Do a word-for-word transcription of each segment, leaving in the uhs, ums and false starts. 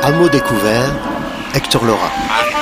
À mots découverts, Hector Lora.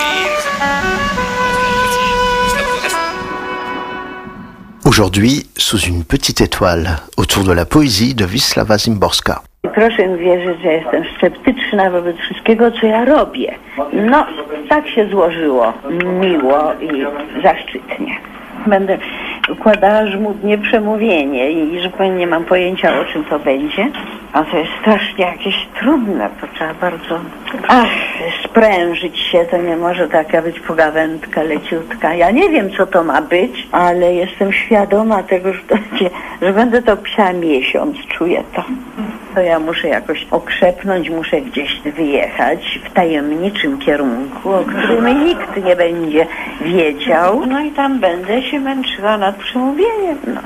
Aujourd'hui, sous une petite étoile, autour de la poésie de Wisława Szymborska. Proszę mi wierzyć, że jestem sceptyczna wobec wszystkiego, co ja robię. No, tak się złożyło. Miło i zaszczytnie. Będę układała żmudnie przemówienie i zupełnie nie mam pojęcia, o czym to będzie. A to jest strasznie jakieś trudne, to trzeba bardzo... Ach, sprężyć się, to nie może taka być pogawędka leciutka. Ja nie wiem, co to ma być, ale jestem świadoma tego, że, to będzie, że będę to pisała miesiąc, czuję to. To ja muszę jakoś okrzepnąć, muszę gdzieś wyjechać w tajemniczym kierunku, o którym nikt nie będzie wiedział. No i tam będę się męczyła nad przemówieniem, no.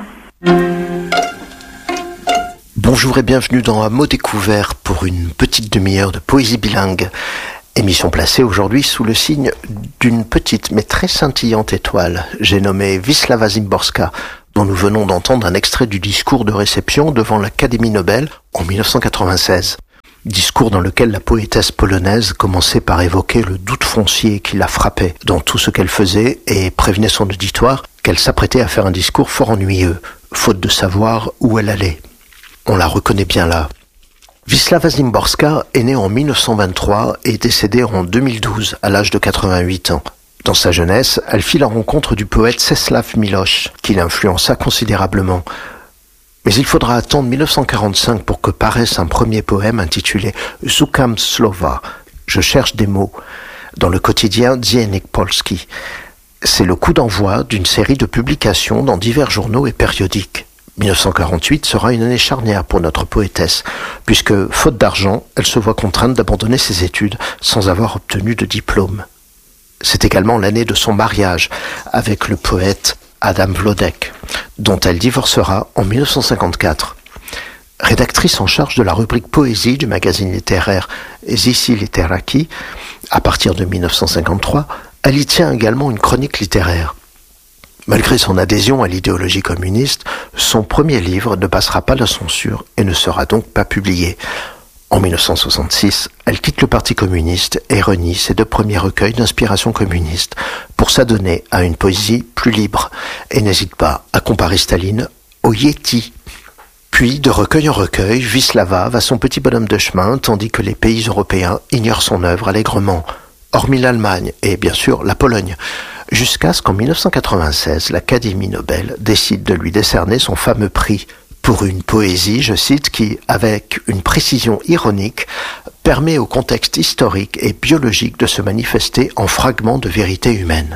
Bonjour et bienvenue dans Un mot découvert pour une petite demi-heure de poésie bilingue. Émission placée aujourd'hui sous le signe d'une petite mais très scintillante étoile. J'ai nommé Wisława Szymborska, dont nous venons d'entendre un extrait du discours de réception devant l'Académie Nobel en dix-neuf cent quatre-vingt-seize. Discours dans lequel la poétesse polonaise commençait par évoquer le doute foncier qui la frappait dans tout ce qu'elle faisait et prévenait son auditoire qu'elle s'apprêtait à faire un discours fort ennuyeux, faute de savoir où elle allait. On la reconnaît bien là. Wisława Szymborska est née en dix-neuf cent vingt-trois et est décédée en deux mille douze, à l'âge de quatre-vingt-huit ans. Dans sa jeunesse, elle fit la rencontre du poète Czesław Miłosz, qui l'influença considérablement. Mais il faudra attendre dix-neuf cent quarante-cinq pour que paraisse un premier poème intitulé « Szukam słowa », « Je cherche des mots », dans le quotidien Dziennik Polski. C'est le coup d'envoi d'une série de publications dans divers journaux et périodiques. dix-neuf cent quarante-huit sera une année charnière pour notre poétesse, puisque, faute d'argent, elle se voit contrainte d'abandonner ses études sans avoir obtenu de diplôme. C'est également l'année de son mariage avec le poète Adam Wlodek, dont elle divorcera en dix-neuf cent cinquante-quatre. Rédactrice en charge de la rubrique poésie du magazine littéraire Zisi Literaki, à partir de dix-neuf cent cinquante-trois, elle y tient également une chronique littéraire. Malgré son adhésion à l'idéologie communiste, son premier livre ne passera pas la censure et ne sera donc pas publié. En dix-neuf cent soixante-six, elle quitte le Parti communiste et renie ses deux premiers recueils d'inspiration communiste pour s'adonner à une poésie plus libre et n'hésite pas à comparer Staline au Yéti. Puis, de recueil en recueil, Wisława va son petit bonhomme de chemin tandis que les pays européens ignorent son œuvre allègrement, hormis l'Allemagne et bien sûr la Pologne. Jusqu'à ce qu'en dix-neuf cent quatre-vingt-seize, l'Académie Nobel décide de lui décerner son fameux prix pour une poésie, je cite, qui, avec une précision ironique, permet au contexte historique et biologique de se manifester en fragments de vérité humaine.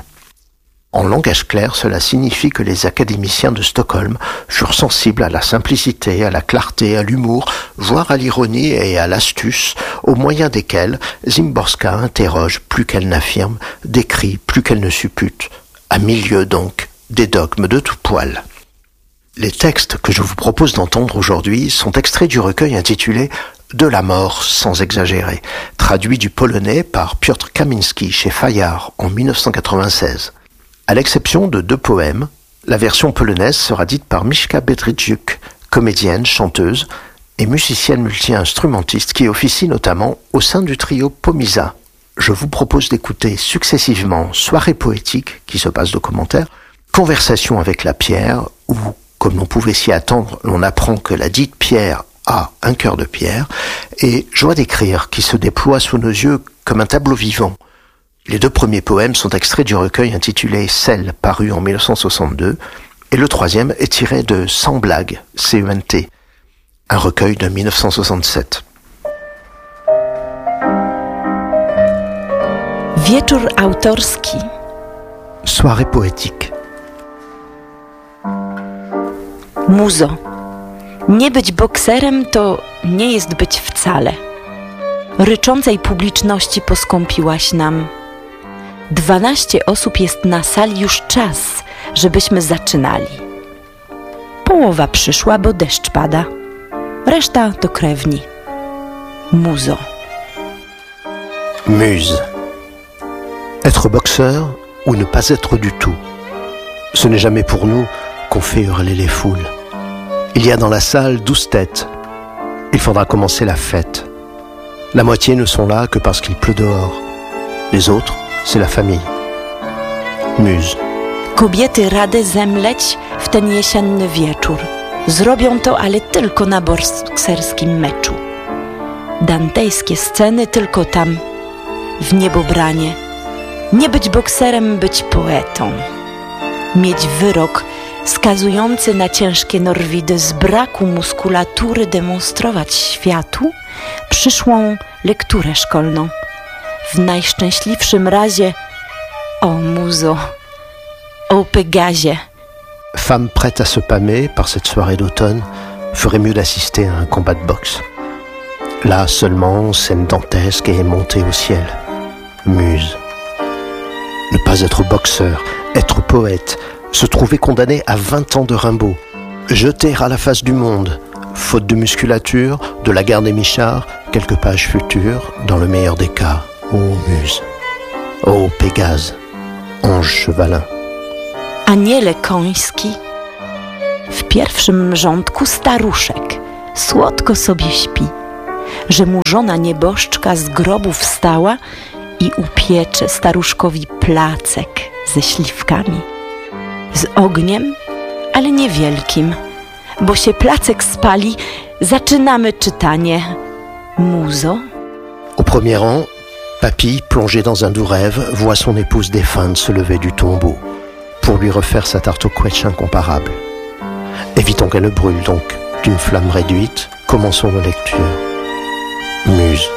En langage clair, cela signifie que les académiciens de Stockholm furent sensibles à la simplicité, à la clarté, à l'humour, voire à l'ironie et à l'astuce, au moyen desquels Szymborska interroge plus qu'elle n'affirme, décrit plus qu'elle ne suppute, à milieu donc des dogmes de tout poil. Les textes que je vous propose d'entendre aujourd'hui sont extraits du recueil intitulé « De la mort sans exagérer », traduit du polonais par Piotr Kaminski chez Fayard en dix-neuf cent quatre-vingt-seize. À l'exception de deux poèmes, la version polonaise sera dite par Miśka Bedrzyk, comédienne, chanteuse et musicienne multi-instrumentiste qui officie notamment au sein du trio Pomisa. Je vous propose d'écouter successivement Soirée poétique, qui se passe de commentaires, Conversation avec la pierre, où, comme l'on pouvait s'y attendre, l'on apprend que la dite pierre a un cœur de pierre, et Joie d'écrire, qui se déploie sous nos yeux comme un tableau vivant. Les deux premiers poèmes sont extraits du recueil intitulé Celle, paru en dix-neuf cent soixante-deux, et le troisième est tiré de Sans blague, C E N T, un recueil de dix-neuf cent soixante-sept. Wieczór autorski. Soirée poétique. Muzo. Nie być bokserem to nie jest być wcale. Ryczącej publiczności poskąpiłaś nam. Dwanaście osób jest na sali, już czas, żebyśmy zaczynali. Połowa przyszła, bo deszcz pada. Reszta to krewni. Muzo. Muse. Être boxeur ou ne pas être du tout. Ce n'est jamais pour nous qu'on fait hurler les foules. Il y a dans la salle douze têtes. Il faudra commencer la fête. La moitié ne sont là que parce qu'il pleut dehors. Les autres, c'est la famille. Muse. Kobiety rady zemleć w ten jesienny wieczór. Zrobią to, ale tylko na bokserskim meczu. Dantejskie sceny tylko tam, w niebobranie. Nie być bokserem, być poetą. Mieć wyrok skazujący na ciężkie norwidy, z braku muskulatury demonstrować światu przyszłą lekturę szkolną. W najszczęśliwszym razie o muzo, o Pégazie. Femme prête à se pâmer par cette soirée d'automne ferait mieux d'assister à un combat de boxe. Là seulement, scène dantesque est montée au ciel. Muse. Ne pas être boxeur, être poète, se trouver condamné à vingt ans de Rimbaud, jeter à la face du monde, faute de musculature, de la gare des Michards, quelques pages futures, dans le meilleur des cas. Ô Muse, ô Pégase, ange chevalin. Aniele koński, w pierwszym rządku staruszek, słodko sobie śpi, że mu żona nieboszczka z grobu wstała i upiecze staruszkowi placek ze śliwkami. Z ogniem, ale niewielkim, bo się placek spali, zaczynamy czytanie. Muzo. Au premier rang, Papy, plongé dans un doux rêve, voit son épouse défunte se lever du tombeau pour lui refaire sa tarte au quetch incomparable. Évitons qu'elle ne brûle donc. D'une flamme réduite, commençons nos lectures. Muse.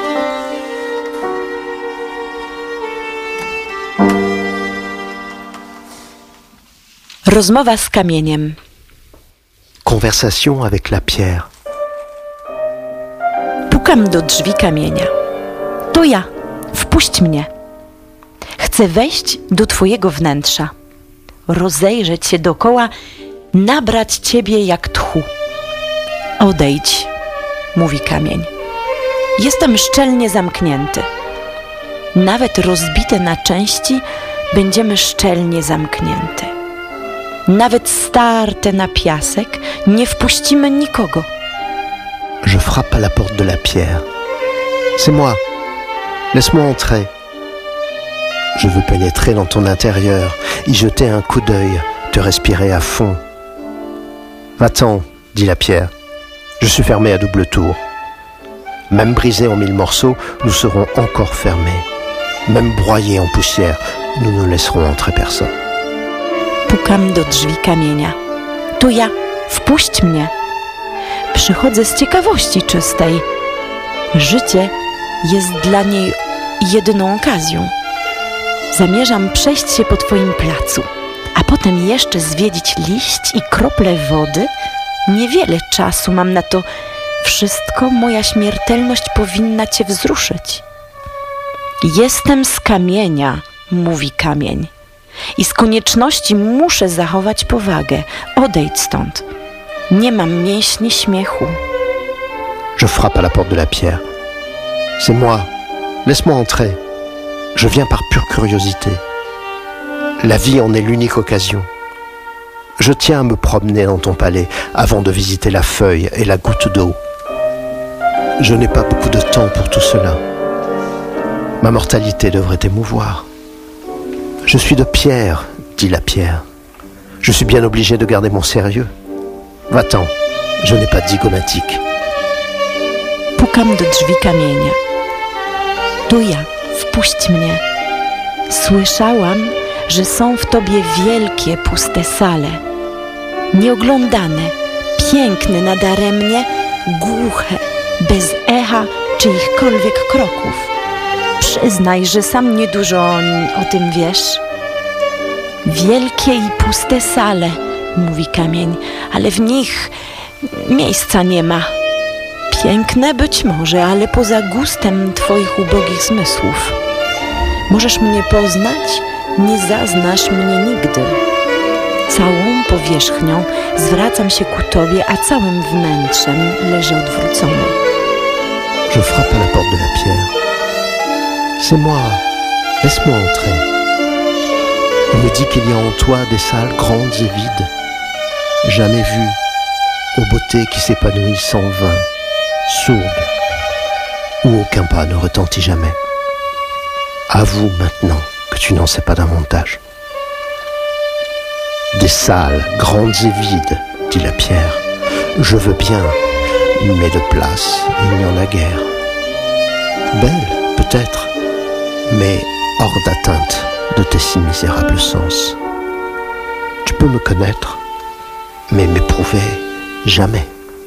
Rozmowa z kamieniem. Conversation avec la pierre. Pukam do drzwi kamienia. To ja, wpuść mnie. Chcę wejść do twojego wnętrza, rozejrzeć się dokoła, nabrać ciebie jak tchu. Odejdź, mówi kamień. Jestem szczelnie zamknięty. Nawet rozbite na części, będziemy szczelnie zamknięte. Nawet starte na piasek, nie wpuścimy nikogo. Je frappe à la porte de la pierre. C'est moi. Laisse-moi entrer. Je veux pénétrer dans ton intérieur, y jeter un coup d'œil, te respirer à fond. Va-t'en, dit la pierre. Je suis fermé à double tour. Même brisés en mille morceaux, nous serons encore fermés. Même broyés en poussière, nous ne laisserons entrer personne. Pukam do drzwi kamienia. To ja, wpuść mnie. Przychodzę z ciekawości czystej. Życie jest dla niej jedyną okazją. Zamierzam przejść się po twoim placu, a potem jeszcze zwiedzić liść i krople wody. Niewiele czasu mam na to wszystko. Moja śmiertelność powinna cię wzruszyć. Jestem z kamienia, mówi kamień. I z konieczności muszę zachować powagę. Odejdź stąd. Nie mam mięśni śmiechu. Je frappe à la porte de la pierre. C'est moi. Laisse-moi entrer. Je viens par pure curiosité. La vie en est l'unique occasion. Je tiens à me promener dans ton palais avant de visiter la feuille et la goutte d'eau. Je n'ai pas beaucoup de temps pour tout cela. Ma mortalité devrait t'émouvoir. Je suis de pierre, dit la pierre. Je suis bien obligé de garder mon sérieux. Va-t'en, je n'ai pas de zygomatique. Pukam do drzwi kamienia. To ja, wpuść mnie. Słyszałam, że są w tobie wielkie, puste sale. Nieoglądane, piękne nadaremnie, głuche, bez echa czyichkolwiek kroków. Przyznaj, że sam niedużo o, o tym wiesz. Wielkie i puste sale, mówi kamień, ale w nich miejsca nie ma. Piękne być może, ale poza gustem twoich ubogich zmysłów. Możesz mnie poznać, nie zaznasz mnie nigdy. Całą powierzchnią zwracam się ku tobie, a całym wnętrzem leży odwrócony. Je frappe à la porte de la pierre. C'est moi. Laisse-moi entrer. On me dit qu'il y a en toi des salles grandes et vides, jamais vues, aux beautés qui s'épanouissent en vain, sourdes. où aucun pas ne retentit jamais. Avoue maintenant que tu n'en sais pas davantage. Des salles grandes et vides, dit la pierre. Je veux bien, mais de place, il n'y en a guère. Belle, peut-être, mais hors d'atteinte de tes si misérables sens. Tu peux me connaître, mais m'éprouver jamais.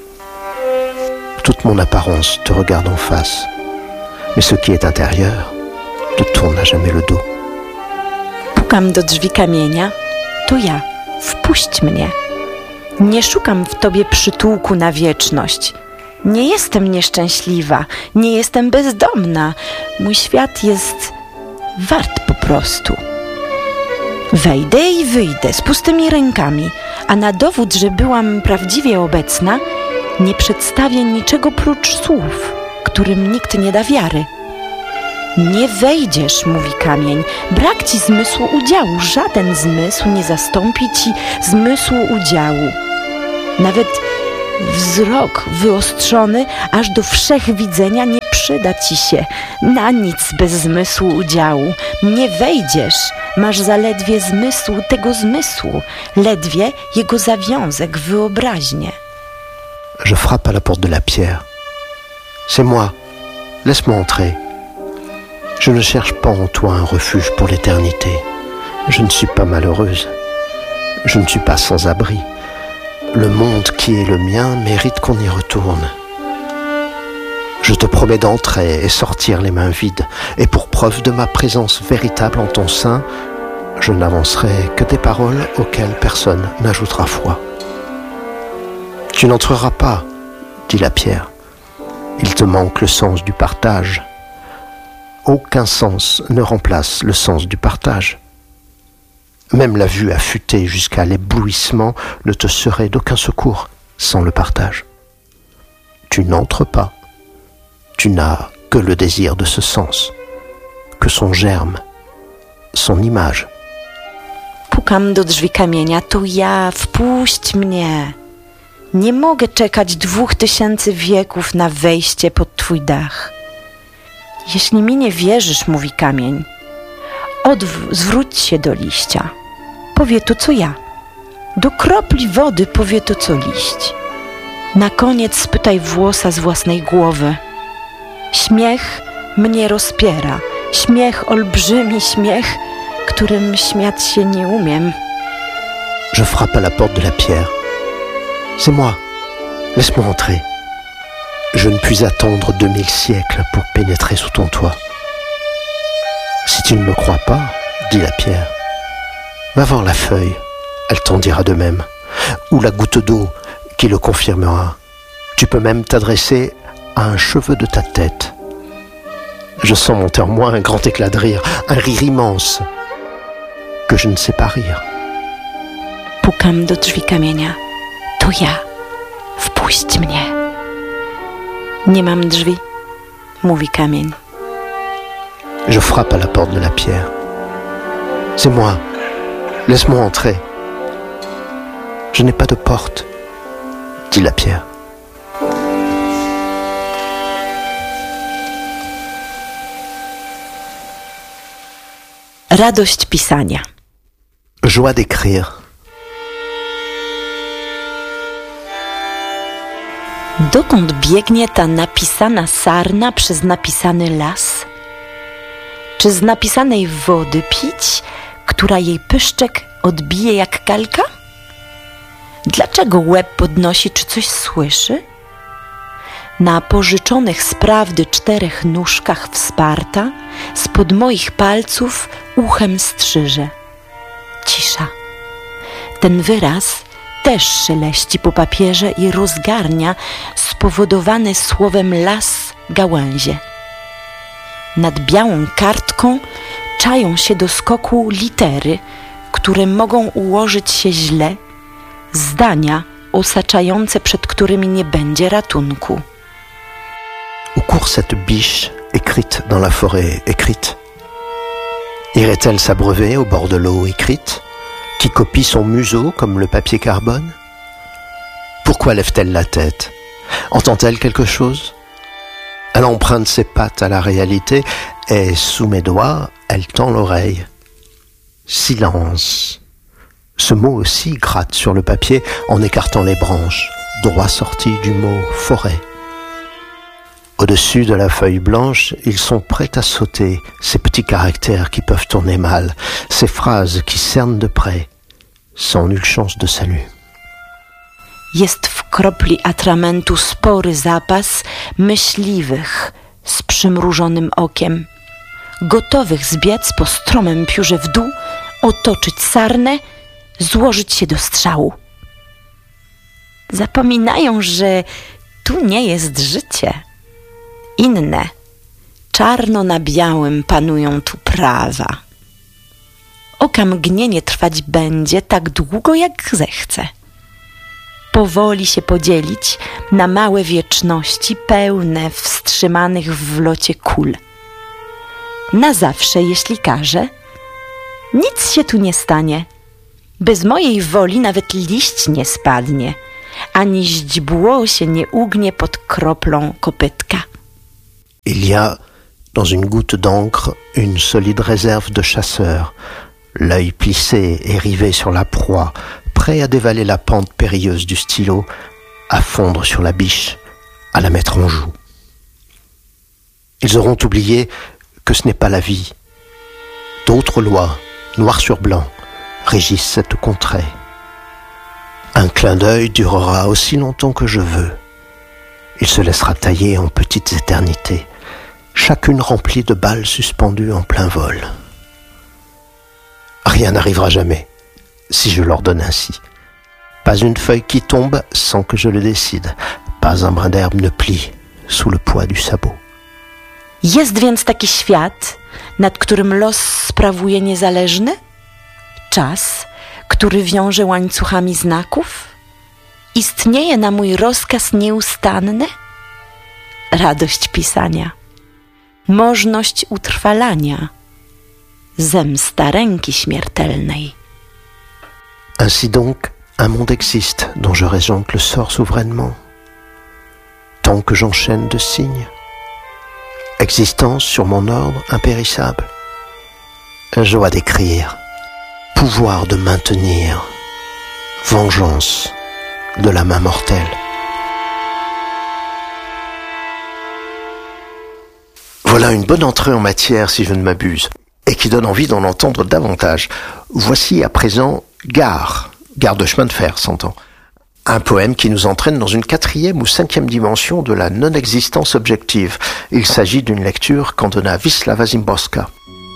Toute mon apparence te regarde en face, mais ce qui est intérieur te tourne à jamais le dos. Pukam do drzwi kamienia, to ja, wpuść mnie. Nie szukam w tobie przytułku na wieczność. Nie jestem nieszczęśliwa, nie jestem bezdomna. Mój świat jest wart po prostu. Wejdę i wyjdę z pustymi rękami, a na dowód, że byłam prawdziwie obecna, nie przedstawię niczego prócz słów, którym nikt nie da wiary. Nie wejdziesz, mówi kamień, brak ci zmysłu udziału, żaden zmysł nie zastąpi ci zmysłu udziału. Nawet wzrok wyostrzony aż do wszechwidzenia nie przyda ci się, na nic bez zmysłu udziału. Nie wejdziesz, masz zaledwie zmysł tego zmysłu, ledwie jego zawiązek, wyobraźnię. Je frappe à la porte de la pierre. C'est moi, laisse-moi entrer. Je ne cherche pas en toi un refuge pour l'éternité. Je ne suis pas malheureuse. Je ne suis pas sans abri. Le monde qui est le mien mérite qu'on y retourne. Je te promets d'entrer et sortir les mains vides, et pour preuve de ma présence véritable en ton sein, je n'avancerai que des paroles auxquelles personne n'ajoutera foi. Tu n'entreras pas, dit la pierre. Il te manque le sens du partage. Aucun sens ne remplace le sens du partage. Même la vue affûtée jusqu'à l'éblouissement ne te serait d'aucun secours sans le partage. Tu n'entres pas. Tu n'as que le désir de ce sens, que son germe, son image. Pukam do drzwi kamienia, to ja, wpuść mnie. Nie mogę czekać dwóch tysięcy wieków na wejście pod twój dach. Jeśli mi nie wierzysz, mówi kamień, odw- zwróć się do liścia. Powie to, co ja. Do kropli wody powie to, co liść. Na koniec spytaj włosa z własnej głowy. Śmiech mnie rozpiera. Śmiech, olbrzymi śmiech, którym śmiać się nie umiem. Je frappe à la porte de la pierre. C'est moi. Laisse-moi entrer. Je ne puis attendre deux mille siècles pour pénétrer sous ton toit. Si tu ne me crois pas, dit la pierre, va voir la feuille, elle t'en dira de même, ou la goutte d'eau qui le confirmera. Tu peux même t'adresser à un cheveu de ta tête. Je sens monter en moi un grand éclat de rire, un rire immense, que je ne sais pas rire. Pukam do drzwi kamienia. To ja. Wpuść mnie. Nie mam drzwi, mówi kamień. Je frappe à la porte de la pierre. C'est moi. Laisse-moi entrer. Je n'ai pas de porte, dit la pierre. Radość pisania. Joie d'écrire. Dokąd biegnie ta napisana sarna przez napisany las? Czy z napisanej wody pić, która jej pyszczek odbije jak kalka? Dlaczego łeb podnosi, czy coś słyszy? Na pożyczonych z prawdy czterech nóżkach wsparta, spod moich palców uchem strzyże. Cisza. Ten wyraz też szeleści po papierze i rozgarnia spowodowany słowem las gałęzie. Nad białą kartką czają się do skoku litery, które mogą ułożyć się źle, zdania osaczające, przed którymi nie będzie ratunku. Où court cette biche écrite dans la forêt écrite? Irait-elle s'abreuver au bord de l'eau écrite, qui copie son museau comme le papier carbone? Pourquoi lève-t-elle la tête? Entend-elle quelque chose? Elle emprunte ses pattes à la réalité et sous mes doigts, elle tend l'oreille. Silence. Ce mot aussi gratte sur le papier en écartant les branches, droit sorti du mot forêt. Au-dessus de la feuille blanche, ils sont prêts à sauter, ces petits caractères qui peuvent tourner mal, ces phrases qui cernent de près, sans nulle chance de salut. Jest w kropli atramentu spory zapas myśliwych z przymrużonym okiem, gotowych zbiec po stromym piórze w dół, otoczyć sarnę, złożyć się do strzału. Zapominają, że tu nie jest życie. Inne, czarno na białym panują tu prawa. Oka mgnienie trwać będzie tak długo, jak zechce. Powoli się podzielić na małe wieczności pełne wstrzymanych w locie kul. Na zawsze, jeśli każe, nic się tu nie stanie. Bez mojej woli nawet liść nie spadnie, ani źdźbło się nie ugnie pod kroplą kopytka. Il y a, dans une goutte d'encre, une solide réserve de chasseurs, l'œil plissé et rivé sur la proie, prêt à dévaler la pente périlleuse du stylo, à fondre sur la biche, à la mettre en joue. Ils auront oublié que ce n'est pas la vie. D'autres lois, noir sur blanc, régissent cette contrée. Un clin d'œil durera aussi longtemps que je veux. Il se laissera tailler en petites éternités, chacune remplie de balles suspendues en plein vol. Rien n'arrivera jamais, si je l'ordonne ainsi. Pas une feuille qui tombe sans que je le décide. Pas un brin d'herbe ne plie sous le poids du sabot. Jest więc taki świat, nad którym los sprawuje niezależny? Czas, który wiąże łańcuchami znaków? Istnieje na mój rozkaz nieustanny? Radość pisania, możność utrwalania, zemsta ręki śmiertelnej. Ainsi donc, un monde existe dont je régente le sort souverainement, tant que j'enchaîne de signes. Existence sur mon ordre impérissable. Joie d'écrire, pouvoir de maintenir, vengeance de la main mortelle. Voilà une bonne entrée en matière, si je ne m'abuse, et qui donne envie d'en entendre davantage. Voici à présent Gare, gare de chemin de fer, s'entend. Un poème qui nous entraîne dans une quatrième ou cinquième dimension de la non-existence objective. Il s'agit d'une lecture qu'en donna Wisława Szymborska.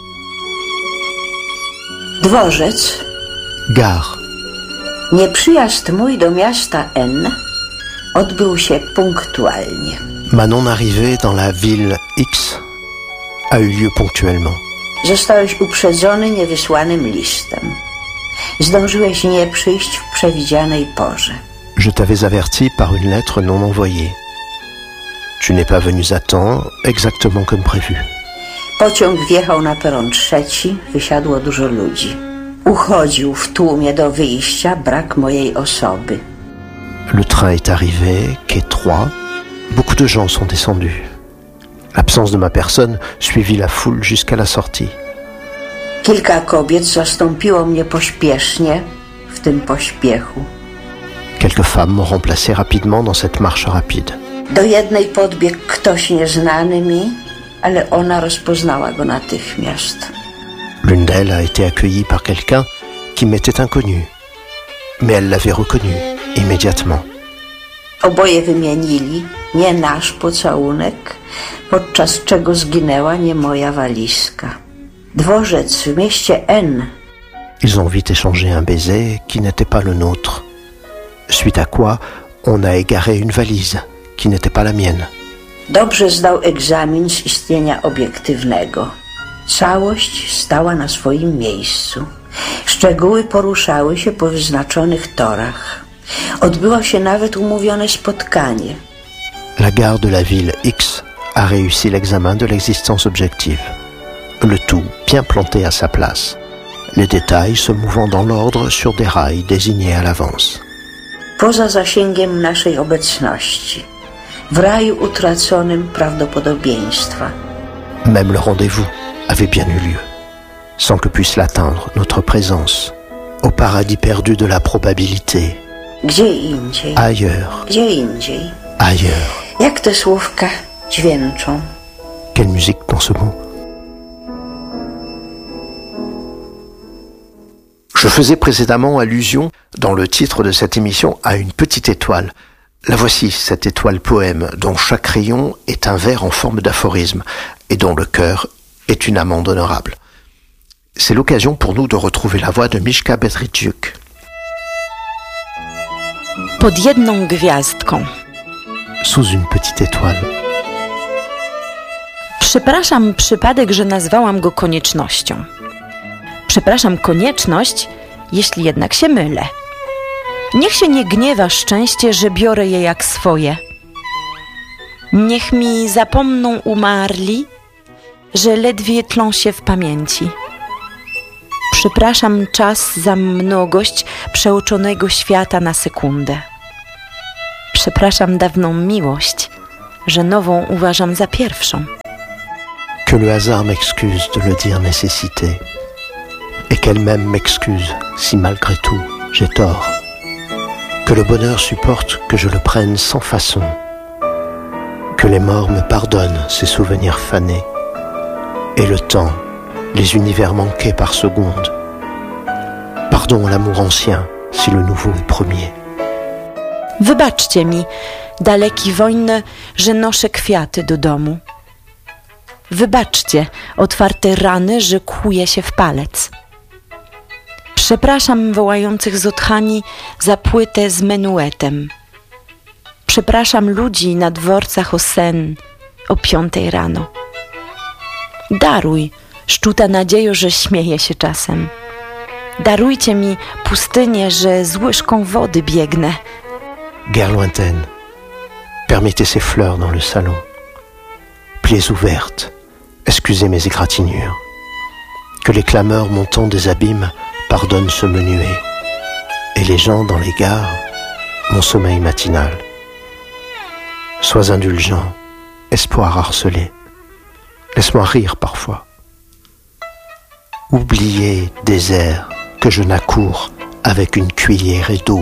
Dworzec. Gare. Nieprzyjazd mój do miasta N odbył się punktualnie. Ma non-arrivée dans la ville X a eu lieu ponctuellement. Zostałeś uprzedzony niewysłanym listem. Zdążyłeś nie przyjść w przewidzianej porze. Je t'avais averti par une lettre non envoyée. Tu n'es pas venu à temps, exactement comme prévu. Pociąg wjechał na peron trzeci, wysiadło dużo ludzi. Uchodził w tłumie do wyjścia brak mojej osoby. Le train est arrivé, quai trois. Beaucoup de gens sont descendus. L'absence de ma personne suivit la foule jusqu'à la sortie. Kilka kobiet zastąpiło mnie pośpiesznie w tym pośpiechu. Quelques femmes m'ont remplacé rapidement dans cette marche rapide. Do jednej podbiegł ktoś nieznany mi, ale ona rozpoznała go natychmiast. L'une d'elles a été accueillie par quelqu'un qui m'était inconnu, mais elle l'avait reconnu immédiatement. Oboje wymienili nie nasz pocałunek, podczas czego zginęła nie moja walizka. Dworzec w mieście N. Ils ont vite échangé un baiser qui n'était pas le nôtre, suite à quoi on a égaré une valise qui n'était pas la mienne. Dobrze zdał egzamin z istnienia obiektywnego. Całość stała na swoim miejscu. Szczegóły poruszały się po wyznaczonych torach. Odbyło się nawet umówione spotkanie. La gare de la ville X a réussi l'examen de l'existence objective. Le tout bien planté à sa place. Les détails se mouvant dans l'ordre sur des rails désignés à l'avance. Poza zasięgiem naszej obecności. w raju utraconym prawdopodobieństwa. Même le rendez-vous avait bien eu lieu, sans que puisse l'atteindre notre présence, au paradis perdu de la probabilité. Gdzie indziej, Ailleurs, gdzie indziej. ailleurs. Jak te słówka dźwięczą. Quelle musique dans ce mot. Je faisais précédemment allusion, dans le titre de cette émission, à une petite étoile. La voici, cette étoile poème, dont chaque rayon est un vers en forme d'aphorisme, et dont le cœur est une amande honorable. C'est l'occasion pour nous de retrouver la voix de Miśka Bedrzyk. Pod jedną gwiazdką. Sous une petite étoile. Przepraszam przypadek, że nazwałam go koniecznością. Przepraszam konieczność, jeśli jednak się mylę. Niech się nie gniewa szczęście, że biorę je jak swoje. Niech mi zapomną umarli, że ledwie tlą się w pamięci. Przepraszam czas za mnogość przeoczonego świata na sekundę. Przepraszam dawną miłość, że nową uważam za pierwszą. Que le hasard m'excuse de le dire nécessité, et qu'elle-même m'excuse si malgré tout j'ai tort. Que le bonheur supporte que je le prenne sans façon, que les morts me pardonnent ces souvenirs fanés, et le temps, les univers manqués par seconde. Pardon à l'amour ancien si le nouveau est premier. Wybaczcie mi, daleki wojny, że noszę kwiaty do domu. Wybaczcie otwarte rany, że kłuję się w palec. Przepraszam wołających z otchłani za płytę z menuetem. Przepraszam ludzi na dworcach o sen o piątej rano. Daruj, szczuta nadziejo, że śmieję się czasem. Darujcie mi pustynię, że z łyżką wody biegnę. Guerre lointaine, permettez ces fleurs dans le salon. Plaies ouvertes, excusez mes égratignures. Que les clameurs montant des abîmes pardonnent ce menuet, et les gens dans les gares, mon sommeil matinal. Sois indulgent, espoir harcelé. Laisse-moi rire parfois. Oubliez désert que je n'accours avec une cuillère d'eau.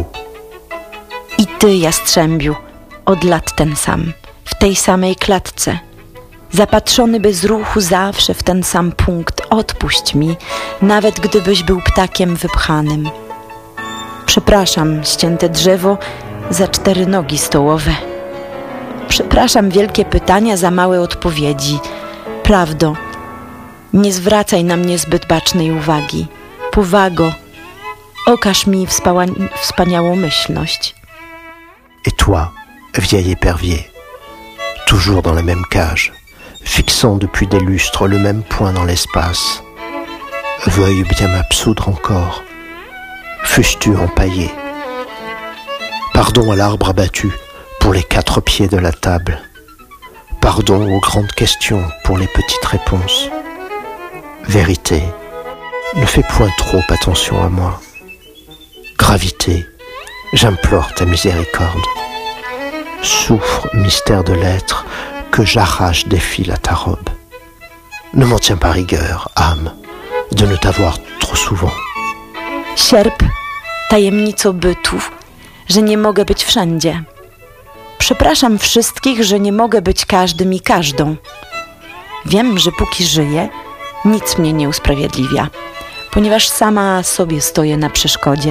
I ty, jastrzębiu, od lat ten sam, w tej samej klatce. Zapatrzony bez ruchu zawsze w ten sam punkt, odpuść mi, nawet gdybyś był ptakiem wypchanym. Przepraszam ścięte drzewo za cztery nogi stołowe. Przepraszam wielkie pytania za małe odpowiedzi. Prawdo, nie zwracaj na mnie zbyt bacznej uwagi. Powago, okaż mi wspała- wspaniałomyślność. Et toi, vieil épervier, toujours dans la même cage, fixant depuis des lustres le même point dans l'espace, veuille bien m'absoudre encore, fûs-tu empaillé. Pardon à l'arbre abattu pour les quatre pieds de la table. Pardon aux grandes questions pour les petites réponses. Vérité, ne fais point trop attention à moi. Gravité, j'implore ta miséricorde. Souffre, mystère de l'être, que j'arrache des fils à ta robe. Ne m'en tiens pas rigueur, âme, de ne t'avoir trop souvent. Sierp, tajemnico bytów, że nie mogę być wszędzie. Przepraszam wszystkich, że nie mogę być każdym i każdą. Wiem, że póki żyję, nic mnie nie usprawiedliwia, ponieważ sama sobie stoję na przeszkodzie.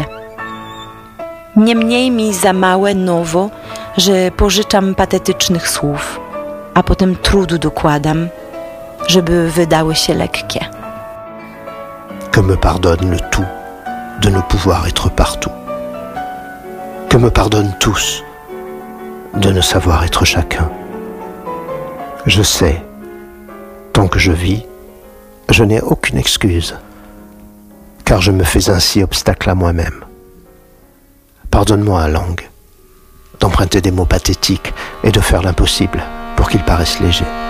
Niemniej mi za małe nowo, że pożyczam patetycznych słów, a potem trudu dokładam, żeby wydały się lekkie. Que me pardonne le tout de ne pouvoir être partout. Que me pardonnent tous de ne savoir être chacun. Je sais, tant que je vis, je n'ai aucune excuse, car je me fais ainsi obstacle à moi-même. Pardonne-moi, langue, d'emprunter des mots pathétiques et de faire l'impossible pour qu'ils paraissent légers.